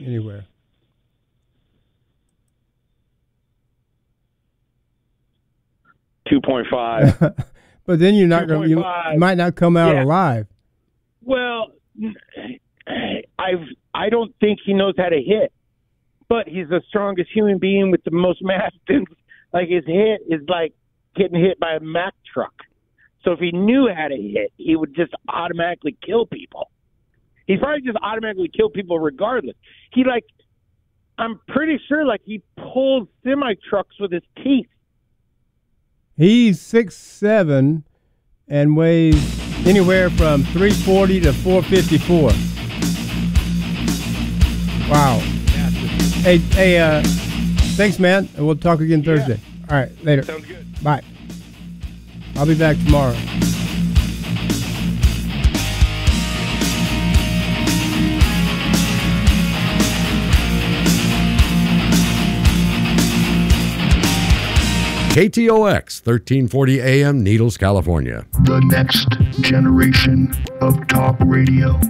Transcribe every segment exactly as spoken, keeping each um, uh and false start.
anywhere. two point five. But then you're not going. You might not come out yeah. alive. Well, I've I don't think he knows how to hit, but he's the strongest human being with the most mass. Like his hit is like getting hit by a Mack truck. So if he knew how to hit, he would just automatically kill people. He'd probably just automatically kill people regardless. He like, I'm pretty sure like he pulls semi trucks with his teeth. He's six seven and weighs anywhere from three forty to four fifty-four. Wow. Hey, hey, uh, thanks, man. And we'll talk again Thursday. Yeah. All right, later. Sounds good. Bye. I'll be back tomorrow. K T O X, thirteen forty A M, Needles, California. The next generation of talk radio.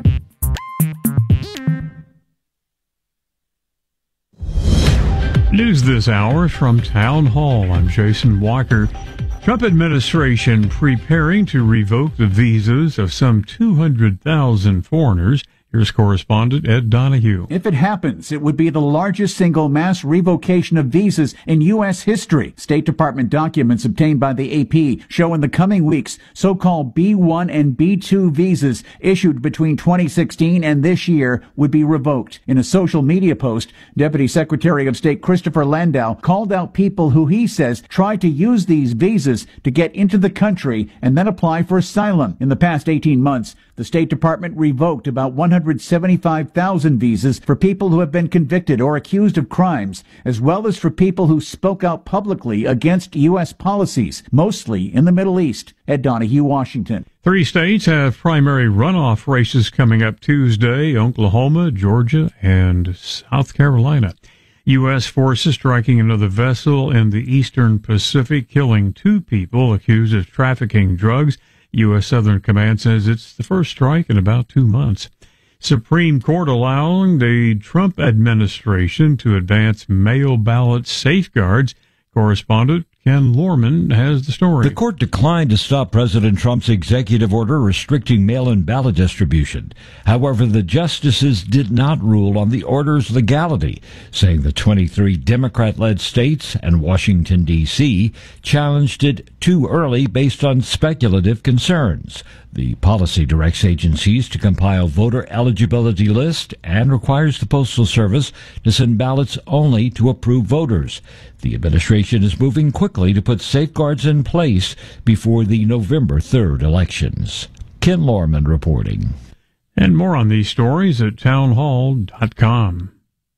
News this hour from Town Hall. I'm Jason Walker. Trump administration preparing to revoke the visas of some two hundred thousand foreigners. Here's correspondent Ed Donahue. If it happens, it would be the largest single mass revocation of visas in U S history. State Department documents obtained by the A P show in the coming weeks so-called B one and B two visas issued between twenty sixteen and this year would be revoked. In a social media post, Deputy Secretary of State Christopher Landau called out people who he says tried to use these visas to get into the country and then apply for asylum. In the past eighteen months, the State Department revoked about one hundred seventy-five thousand visas for people who have been convicted or accused of crimes, as well as for people who spoke out publicly against U S policies, mostly in the Middle East. Ed Donahue, Washington. Three states have primary runoff races coming up Tuesday: Oklahoma, Georgia, and South Carolina. U S forces striking another vessel in the eastern Pacific, killing two people accused of trafficking drugs. U S Southern Command says it's the first strike in about two months. Supreme Court allowing the Trump administration to advance mail ballot safeguards. Correspondent Ken Lorman has the story. The court declined to stop President Trump's executive order restricting mail-in ballot distribution. However, the justices did not rule on the order's legality, saying the twenty-three Democrat-led states and Washington, D C challenged it too early based on speculative concerns. The policy directs agencies to compile voter eligibility lists and requires the Postal Service to send ballots only to approved voters. The administration is moving quickly to put safeguards in place before the November third elections. Ken Lorman reporting. And more on these stories at townhall dot com.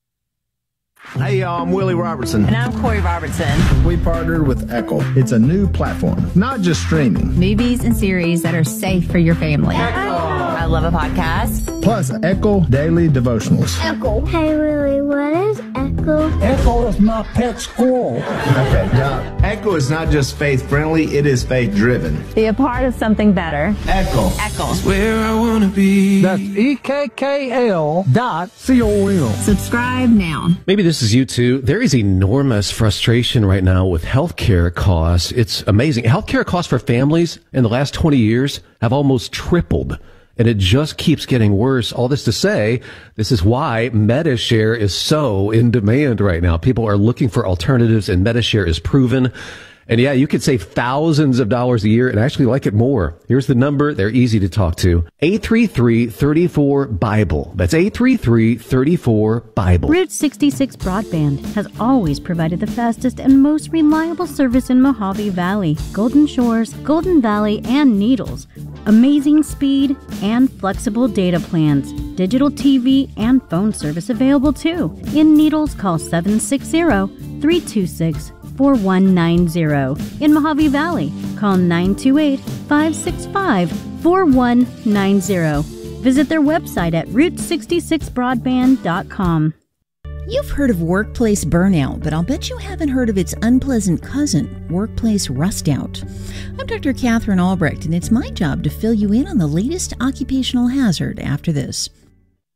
Hey, y'all, I'm Willie Robertson. And I'm Corey Robertson. We partnered with Echo. It's a new platform, not just streaming. Movies and series that are safe for your family. Echo. I love a podcast. Plus, Echo Daily Devotionals. Echo. Hey, Willie, what is Echo? Echo is my pet squirrel. Okay, now, Echo is not just faith-friendly, it is faith-driven. Be a part of something better. Echo. Echo. It's where I want to be. That's E K K L dot C O M. Subscribe now. Maybe this is you too. There is enormous frustration right now with healthcare costs. It's amazing. Healthcare costs for families in the last twenty years have almost tripled, and it just keeps getting worse. All this to say, this is why MediShare is so in demand right now. People are looking for alternatives, and MediShare is proven. And yeah, you could save thousands of dollars a year and actually like it more. Here's the number. They're easy to talk to. eight three three, three four, Bible. That's eight three three, three four, Bible. Route sixty-six Broadband has always provided the fastest and most reliable service in Mojave Valley, Golden Shores, Golden Valley, and Needles. Amazing speed and flexible data plans. Digital T V and phone service available too. In Needles, call seven six zero, three two six, four one nine zero. In Mojave Valley, call nine two eight, five six five, four one nine zero. Visit their website at route sixty-six broadband dot com. You've heard of workplace burnout, but I'll bet you haven't heard of its unpleasant cousin, workplace rust out. I'm Doctor Catherine Albrecht, and it's my job to fill you in on the latest occupational hazard after this.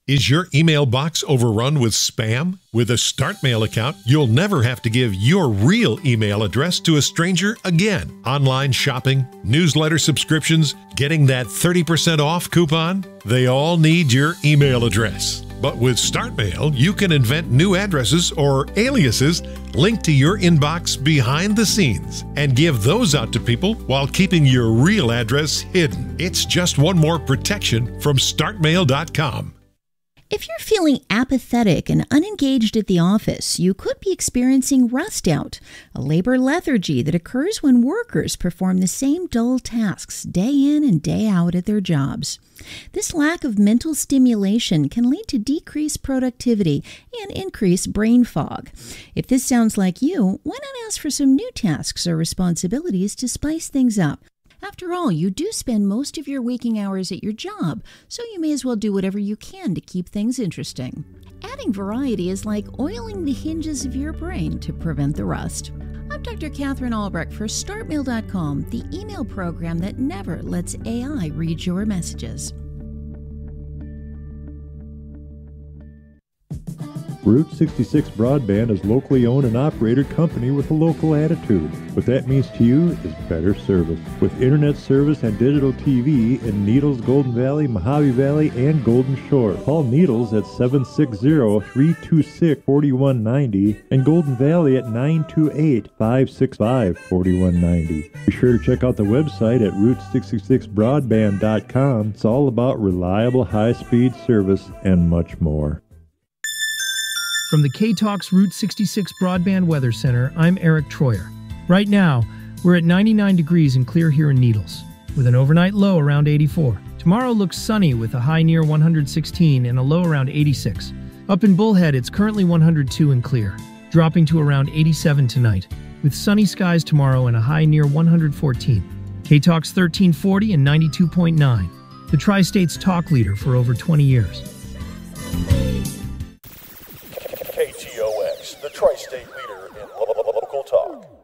Is your email box overrun with spam? With a StartMail account, you'll never have to give your real email address to a stranger again. Online shopping, newsletter subscriptions, getting that thirty percent off coupon, they all need your email address. But with StartMail, you can invent new addresses or aliases linked to your inbox behind the scenes and give those out to people while keeping your real address hidden. It's just one more protection from start mail dot com. If you're feeling apathetic and unengaged at the office, you could be experiencing rust out, a labor lethargy that occurs when workers perform the same dull tasks day in and day out at their jobs. This lack of mental stimulation can lead to decreased productivity and increased brain fog. If this sounds like you, why not ask for some new tasks or responsibilities to spice things up? After all, you do spend most of your waking hours at your job, so you may as well do whatever you can to keep things interesting. Adding variety is like oiling the hinges of your brain to prevent the rust. I'm Doctor Catherine Albrecht for start mail dot com, the email program that never lets A I read your messages. Route sixty-six Broadband is locally owned and operated company with a local attitude. What that means to you is better service. With internet service and digital T V in Needles, Golden Valley, Mojave Valley, and Golden Shore. Call Needles at seven six zero, three two six, four one nine zero and Golden Valley at nine two eight, five six five, four one nine zero. Be sure to check out the website at route sixty-six broadband dot com. It's all about reliable high-speed service and much more. From the K-Talks Route sixty-six Broadband Weather Center, I'm Eric Troyer. Right now, we're at ninety-nine degrees and clear here in Needles, with an overnight low around eighty-four. Tomorrow looks sunny with a high near one hundred sixteen and a low around eighty-six. Up in Bullhead, it's currently one hundred two and clear, dropping to around eighty-seven tonight, with sunny skies tomorrow and a high near one hundred fourteen. K-Talks thirteen forty and ninety-two point nine, the Tri-State's talk leader for over twenty years. K T O X, the Tri-State leader in local talk.